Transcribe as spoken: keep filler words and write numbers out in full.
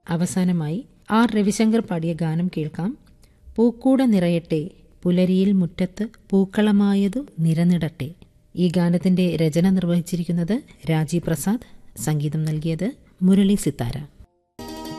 അവസാനമായി ആർ രവിശങ്കർ പാടിയ ഗാനം കേൾക്കാം. പൂക്കൂട നിറയട്ടെ, പുലരിയിൽ മുറ്റത്ത് പൂക്കളമായതു നിരന്നിടട്ടെ. ഈ ഗാനത്തിന്റെ രചന നിർവഹിച്ചിരിക്കുന്നത് രാജീവ് പ്രസാദ്, സംഗീതം നൽകിയത് മുരളി സിത്താര.